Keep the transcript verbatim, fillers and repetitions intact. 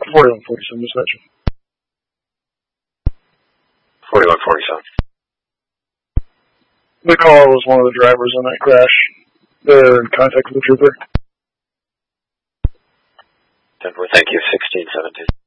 forty-one forty-seven, dispatch. forty-one forty-seven. The caller was one of the drivers on that crash. They're in contact with the trooper. ten four, thank you, sixteen seventeen.